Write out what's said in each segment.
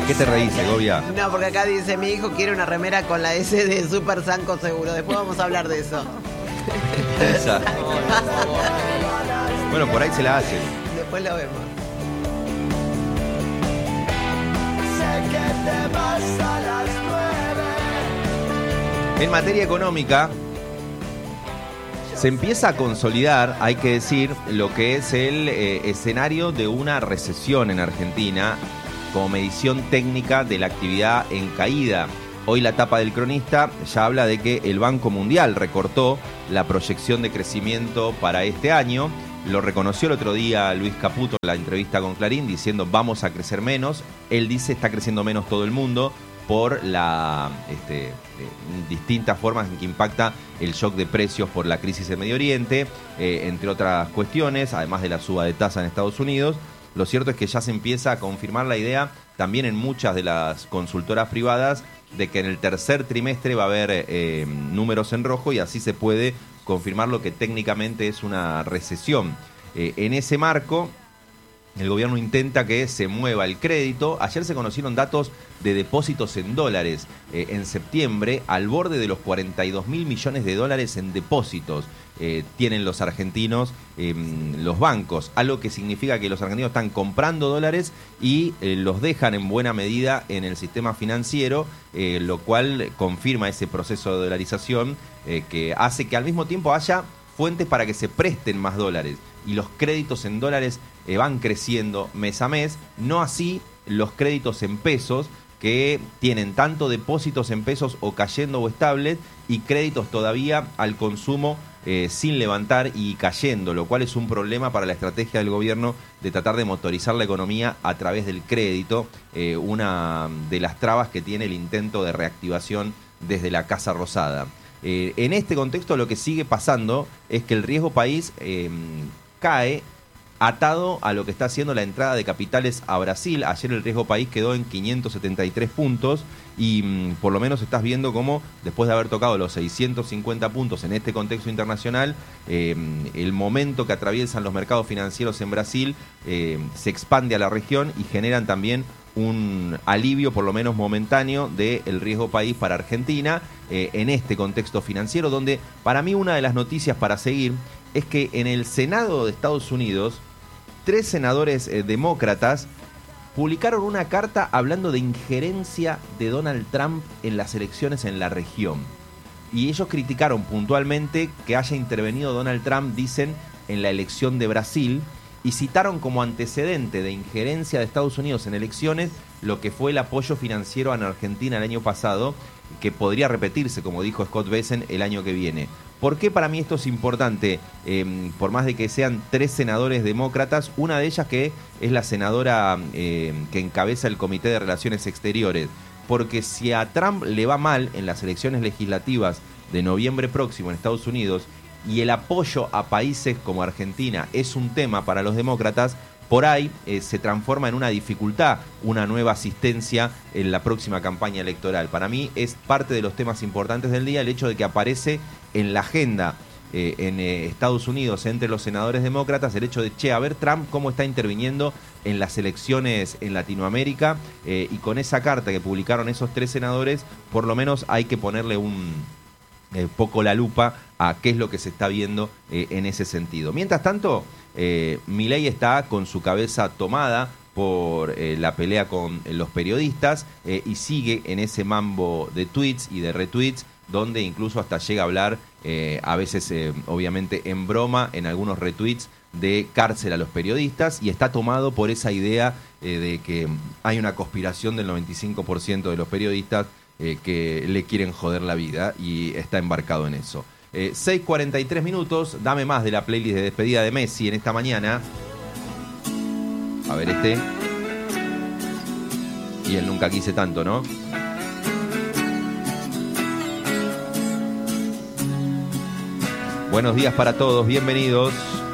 ¿Qué te reís, Segovia? No, porque acá dice, mi hijo quiere una remera con la S de Super Sanco Seguro. Después vamos a hablar de eso. Esa. Bueno, por ahí se la hacen. Después lo vemos. En materia económica, se empieza a consolidar, hay que decir, lo que es el escenario de una recesión en Argentina como medición técnica de la actividad en caída. Hoy la tapa del Cronista ya habla de que el Banco Mundial recortó la proyección de crecimiento para este año. Lo reconoció el otro día Luis Caputo en la entrevista con Clarín, diciendo vamos a crecer menos. Él dice está creciendo menos todo el mundo por la distintas formas en que impacta el shock de precios por la crisis en Medio Oriente, entre otras cuestiones, además de la suba de tasa en Estados Unidos. Lo cierto es que ya se empieza a confirmar la idea, también en muchas de las consultoras privadas, de que en el tercer trimestre va a haber números en rojo y así se puede confirmar lo que técnicamente es una recesión. En ese marco, el gobierno intenta que se mueva el crédito. Ayer se conocieron datos de depósitos en dólares en septiembre, al borde de los 42.000 millones de dólares en depósitos. Tienen los argentinos los bancos, algo que significa que los argentinos están comprando dólares y los dejan en buena medida en el sistema financiero, lo cual confirma ese proceso de dolarización que hace que al mismo tiempo haya fuentes para que se presten más dólares y los créditos en dólares van creciendo mes a mes, no así los créditos en pesos, que tienen tanto depósitos en pesos o cayendo o estables y créditos todavía al consumo sin levantar y cayendo, lo cual es un problema para la estrategia del gobierno de tratar de motorizar la economía a través del crédito, una de las trabas que tiene el intento de reactivación desde la Casa Rosada. En este contexto lo que sigue pasando es que el riesgo país cae atado a lo que está haciendo la entrada de capitales a Brasil. Ayer el riesgo país quedó en 573 puntos y por lo menos estás viendo cómo después de haber tocado los 650 puntos en este contexto internacional, el momento que atraviesan los mercados financieros en Brasil se expande a la región y generan también un alivio, por lo menos momentáneo, del riesgo país para Argentina en este contexto financiero, donde para mí una de las noticias para seguir es que en el Senado de Estados Unidos 3 senadores demócratas publicaron una carta hablando de injerencia de Donald Trump en las elecciones en la región. Y ellos criticaron puntualmente que haya intervenido Donald Trump, dicen, en la elección de Brasil, y citaron como antecedente de injerencia de Estados Unidos en elecciones lo que fue el apoyo financiero a Argentina el año pasado, que podría repetirse, como dijo Scott Bessent, el año que viene. ¿Por qué para mí esto es importante? Por más de que sean 3 senadores demócratas, una de ellas que es la senadora que encabeza el Comité de Relaciones Exteriores, porque si a Trump le va mal en las elecciones legislativas de noviembre próximo en Estados Unidos, y el apoyo a países como Argentina es un tema para los demócratas, por ahí se transforma en una dificultad una nueva asistencia en la próxima campaña electoral. Para mí es parte de los temas importantes del día el hecho de que aparece en la agenda en Estados Unidos entre los senadores demócratas el hecho de, a ver Trump cómo está interviniendo en las elecciones en Latinoamérica, y con esa carta que publicaron esos 3 senadores, por lo menos hay que ponerle poco la lupa a qué es lo que se está viendo en ese sentido. Mientras tanto, Milei está con su cabeza tomada por la pelea con los periodistas y sigue en ese mambo de tweets y de retweets, donde incluso hasta llega a hablar, a veces obviamente en broma, en algunos retweets, de cárcel a los periodistas, y está tomado por esa idea de que hay una conspiración del 95% de los periodistas que le quieren joder la vida, y está embarcado en eso. 6:43 minutos, dame más de la playlist de despedida de Messi en esta mañana. A ver y él nunca quise tanto, ¿no? Buenos días para todos, bienvenidos.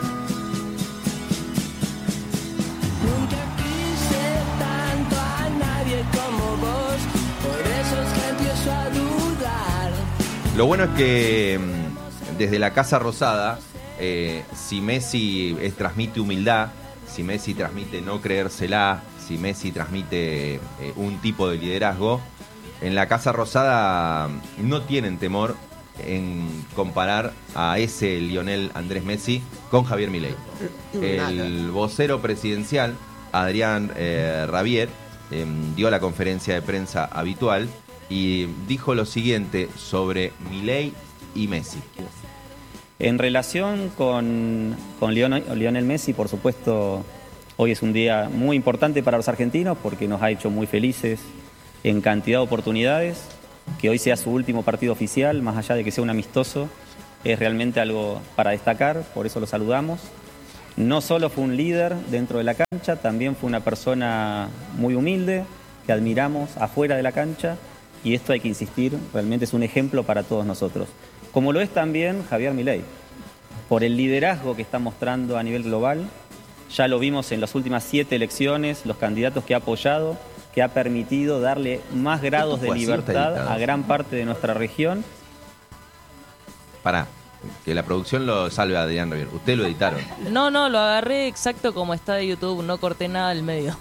Lo bueno es que desde la Casa Rosada, si Messi transmite humildad, si Messi transmite no creérsela, si Messi transmite un tipo de liderazgo, en la Casa Rosada no tienen temor en comparar a ese Lionel Andrés Messi con Javier Milei. El vocero presidencial, Adrián Rabier, dio la conferencia de prensa habitual y dijo lo siguiente sobre Milei y Messi. En relación con Lionel Messi, por supuesto, hoy es un día muy importante para los argentinos porque nos ha hecho muy felices en cantidad de oportunidades. Que hoy sea su último partido oficial, más allá de que sea un amistoso, es realmente algo para destacar, por eso lo saludamos. No solo fue un líder dentro de la cancha, también fue una persona muy humilde, que admiramos afuera de la cancha, y esto hay que insistir, realmente es un ejemplo para todos nosotros. Como lo es también Javier Milei, por el liderazgo que está mostrando a nivel global. Ya lo vimos en las últimas 7 elecciones, los candidatos que ha apoyado, que ha permitido darle más grados de libertad a gran parte de nuestra región. Pará, que la producción lo salve a Adrián Rabier. Ustedes lo editaron. No, lo agarré exacto como está de YouTube, no corté nada del medio.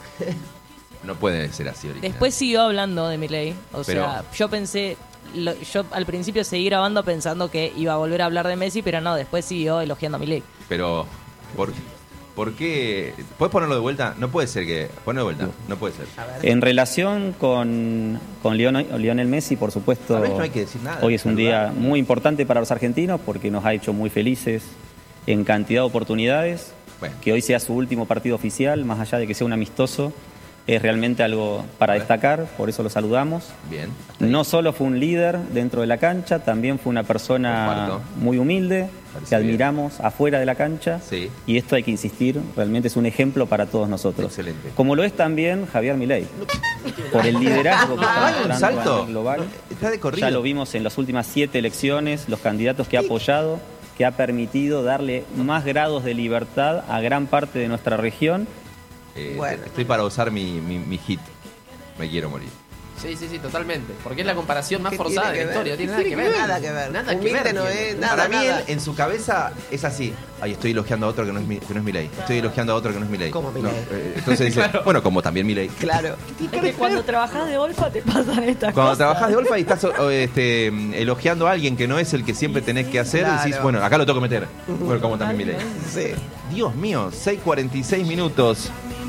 No puede ser así original. Después siguió hablando de Milei. Sea, yo pensé, yo al principio seguí grabando pensando que iba a volver a hablar de Messi, pero no, después siguió elogiando a Milei. Pero, ¿por qué? ¿Puedes ponerlo de vuelta? No puede ser que... Ponlo de vuelta, no puede ser. En relación con Lionel Messi, por supuesto, no hay que decir nada, hoy es un día muy importante para los argentinos porque nos ha hecho muy felices en cantidad de oportunidades. Bueno. Que hoy sea su último partido oficial, más allá de que sea un amistoso, es realmente algo para destacar, por eso lo saludamos. Bien. No solo fue un líder dentro de la cancha, también fue una persona muy humilde, que admiramos afuera de la cancha, sí. Y esto hay que insistir, realmente es un ejemplo para todos nosotros. Excelente. Como lo es también Javier Milei, por el liderazgo que está mostrando a nivel global. Está de corrido. Ya lo vimos en las últimas 7 elecciones, los candidatos que ha apoyado, que ha permitido darle más grados de libertad a gran parte de nuestra región. Bueno. Estoy para usar mi hit. Me quiero morir. Sí, totalmente. Porque es la comparación más forzada de la historia. Tiene nada que ver. Nada que ver. Nada que ver. No es nada. Para mí, en su cabeza es así. Ay, estoy elogiando a otro que no es Milei. Estoy elogiando a otro que no es Milei. ¿Cómo Milei? Entonces dice, claro. Bueno, como también Milei. Claro. Es que cuando trabajás de Olfa te pasan estas cuando cosas. trabajás de Olfa y estás elogiando a alguien que no es el que siempre tenés que hacer, claro. Decís, bueno, acá lo tengo que meter. Bueno, como también Milei. Sí. Dios mío, 6:46 minutos.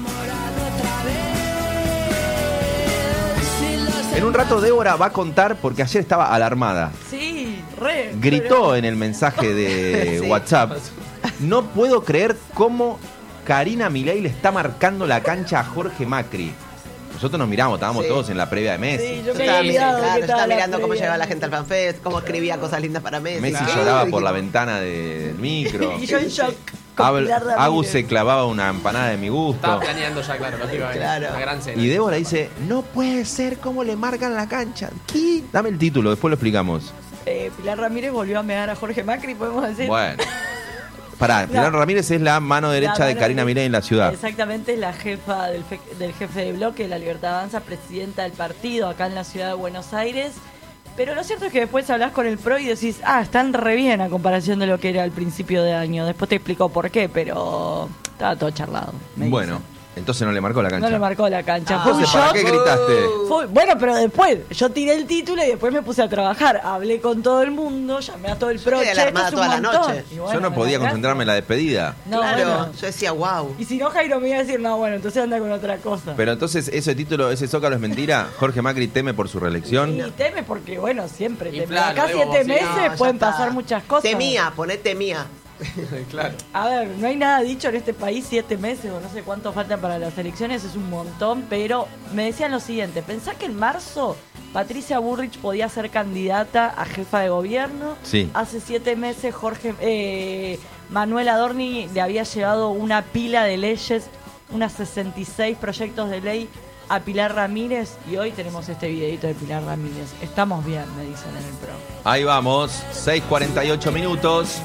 En un rato Débora va a contar, porque ayer estaba alarmada. Sí, Gritó en el mensaje de sí. WhatsApp. No puedo creer cómo Karina Milei le está marcando la cancha a Jorge Macri. Nosotros nos miramos, estábamos todos en la previa de Messi. Sí, yo estaba mirando cómo llegaba la gente al FanFest, cómo escribía cosas lindas para Messi. Messi lloraba por la ventana del micro. Y yo en shock. Agus se clavaba una empanada de mi gusto. Estaba planeando ya, claro, lo que iba a ver. Una gran cena. Y Débora dice, no puede ser cómo le marcan la cancha. ¿Qué? Dame el título, después lo explicamos. Pilar Ramírez volvió a mear a Jorge Macri, podemos decir. Bueno. Pará, Pilar Ramírez es la mano derecha de Karina Milei en la ciudad. Exactamente, es la jefa del jefe de bloque de La Libertad Avanza, presidenta del partido acá en la ciudad de Buenos Aires. Pero lo cierto es que después hablas con el PRO y decís, están re bien a comparación de lo que era al principio de año. Después te explicó por qué, pero estaba todo charlado. Bueno, entonces no le marcó la cancha. No le marcó la cancha. Entonces, ¿para qué gritaste? Bueno, pero después, yo tiré el título y después me puse a trabajar. Hablé con todo el mundo, llamé a todo el PRO. Toda la noche. Bueno, yo no podía concentrarme en la despedida. No, claro, yo decía, wow. Y si no, Jairo me iba a decir, no, bueno, entonces anda con otra cosa. Pero entonces, ese título, ese zócalo es mentira. Jorge Macri teme por su reelección. Y teme porque, bueno, siempre teme. Acá 7 meses pueden pasar muchas cosas. Ponete mía. Claro. A ver, no hay nada dicho en este país, 7 meses o no sé cuánto faltan para las elecciones, es un montón, pero me decían lo siguiente, pensá que en marzo Patricia Bullrich podía ser candidata a jefa de gobierno. Sí. Hace 7 meses Manuel Adorni le había llevado una pila de leyes, unas 66 proyectos de ley a Pilar Ramírez, y hoy tenemos este videito de Pilar Ramírez. Estamos bien, me dicen en el PRO. Ahí vamos, 6:48 minutos.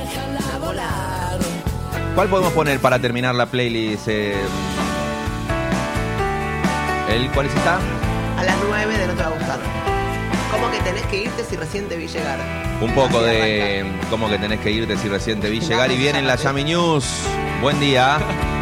¿Cuál podemos poner para terminar la playlist? ¿Cuál está? A las 9 de No Te Va a Gustar. ¿Cómo que tenés que irte si recién te vi llegar? Un poco de ¿cómo que tenés que irte si recién te vi llegar? Y vienen las Yami News. Buen día.